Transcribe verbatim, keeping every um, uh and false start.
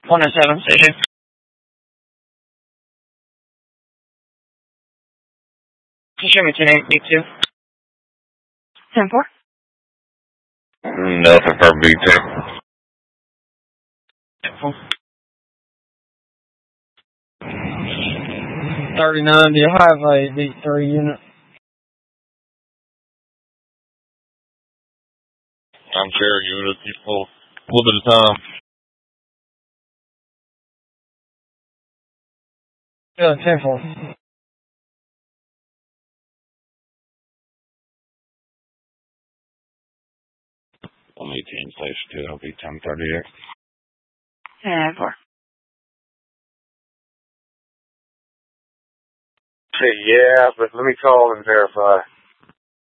one oh seven, station. Can you show me ten eight B two? ten four. Nothing for B two. ten four. thirty-nine, do you have a B three unit? I'm sure unit, you pull a little bit of time. Yeah, ten four. one eighteen, station two, it'll be ten thirty-eight. ten four. Yeah, but let me call and verify.